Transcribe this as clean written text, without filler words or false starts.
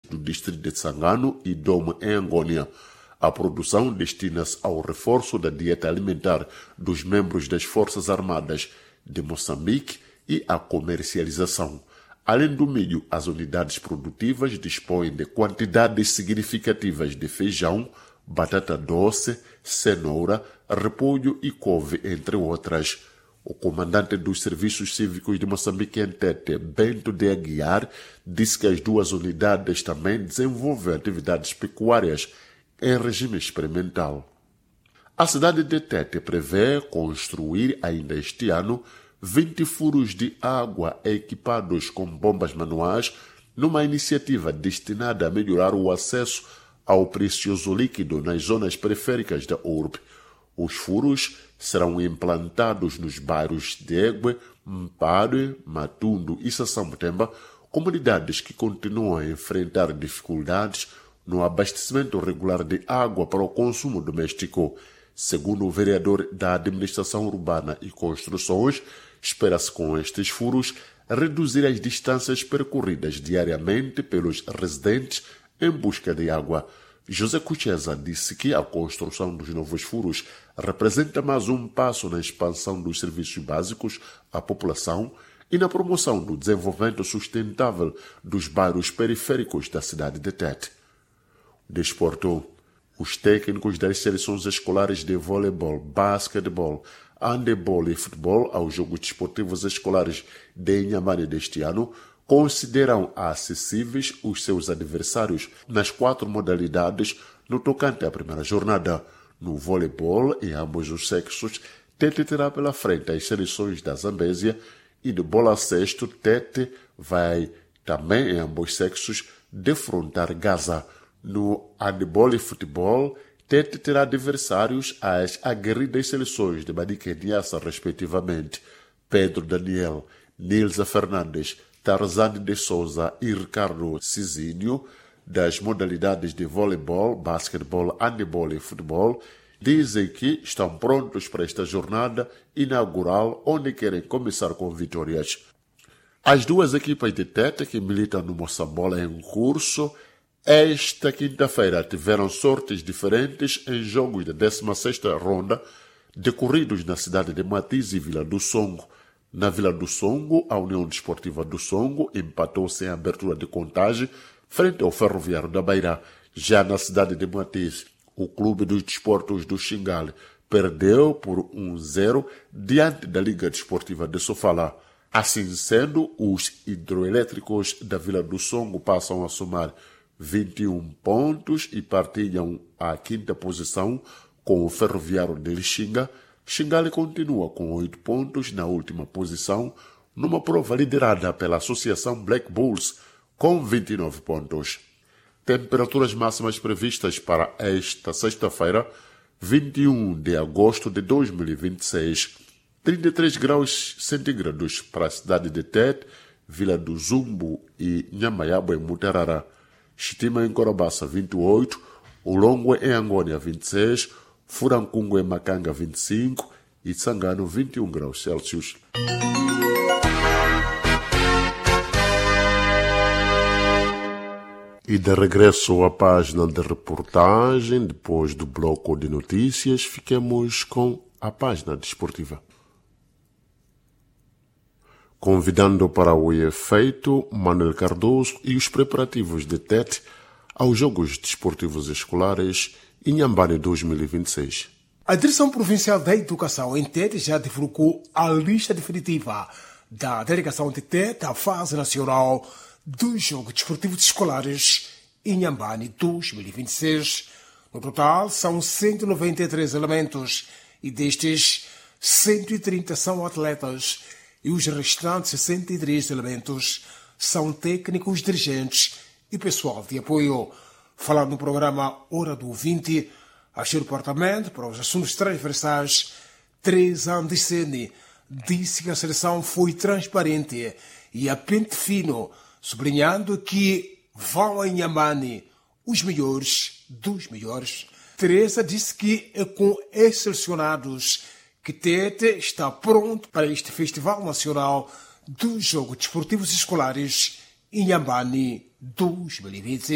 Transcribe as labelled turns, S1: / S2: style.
S1: do distrito de Tsangano e Dome em Angônia. A produção destina-se ao reforço da dieta alimentar dos membros das Forças Armadas de Moçambique e à comercialização. Além do milho, as unidades produtivas dispõem de quantidades significativas de feijão, batata doce, cenoura, repolho e couve, entre outras. O comandante dos Serviços Cívicos de Moçambique em Tete, Bento de Aguiar, disse que as duas unidades também desenvolvem atividades pecuárias em regime experimental. A cidade de Tete prevê construir ainda este ano 20 furos de água equipados com bombas manuais numa iniciativa destinada a melhorar o acesso ao precioso líquido nas zonas periféricas da urbe. Os furos serão implantados nos bairros de Egbe, Mpare, Matundo e Sassambutemba, comunidades que continuam a enfrentar dificuldades no abastecimento regular de água para o consumo doméstico. Segundo o vereador da Administração Urbana e Construções, espera-se com estes furos reduzir as distâncias percorridas diariamente pelos residentes em busca de água. José Cucheza disse que a construção dos novos furos representa mais um passo na expansão dos serviços básicos à população e na promoção do desenvolvimento sustentável dos bairros periféricos da cidade de Tete. Desporto. Os técnicos das seleções escolares de voleibol, basquetebol, handebol e futebol aos Jogos Desportivos Escolares de Inhambane deste ano consideram acessíveis os seus adversários nas 4 modalidades no tocante à primeira jornada. No voleibol, em ambos os sexos, Tete terá pela frente as seleções da Zambésia e de bola a cesto, Tete vai também, em ambos sexos, defrontar Gaza. No handebol e futebol, Tete terá adversários as aguerridas seleções de Manique e Niassa, respectivamente. Pedro Daniel, Nilza Fernandes, Tarzane de Souza e Ricardo Cizinho, das modalidades de voleibol, basquetebol, handebol e futebol, dizem que estão prontos para esta jornada inaugural, onde querem começar com vitórias. As duas equipas de Tete que militam no Moçambola em curso, esta quinta-feira tiveram sortes diferentes em jogos da 16ª ronda, decorridos na cidade de Matiz e Vila do Songo. Na Vila do Songo, a União Desportiva do Songo empatou sem abertura de contagem frente ao Ferroviário da Beira. Já na cidade de Matiz, o Clube dos Desportos do Xingale perdeu por 1-0 diante da Liga Desportiva de Sofala. Assim sendo, os hidroelétricos da Vila do Songo passam a somar 21 pontos e partilham a 5ª posição com o Ferroviário de Lixinga. Xingale continua com 8 pontos na última posição, numa prova liderada pela Associação Black Bulls, com 29 pontos. Temperaturas máximas previstas para esta sexta-feira, 21 de agosto de 2026. 33 graus centígrados para a cidade de Tete, Vila do Zumbo e Nhamaiabo em Mutarara. Chitima em Corobaça, 28, Ulongwe em Angônia, 26, Furancungo em Macanga, 25 e Tsangano, 21 graus Celsius. E de regresso à página de reportagem, depois do bloco de notícias, fiquemos com a página desportiva. Convidando para o efeito Manuel Cardoso e os preparativos de Tete aos Jogos Desportivos Escolares Inhambane 2026.
S2: A Direção Provincial da Educação em Tete já divulgou a lista definitiva da delegação de Tete à fase nacional dos Jogos Desportivos Escolares Inhambane 2026. No total, são 193 elementos e destes, 130 são atletas e os restantes 63 elementos são técnicos, dirigentes e pessoal de apoio. Falando no programa Hora do Ouvinte, a chefe do Departamento para os Assuntos Transversais, Teresa Andicene, disse que a seleção foi transparente e a pente fino, sublinhando que vão a Inhambane os melhores dos melhores. Teresa disse que é com esses selecionados que Tete está pronto para este Festival Nacional dos Jogos Desportivos Escolares Inhambane 2020.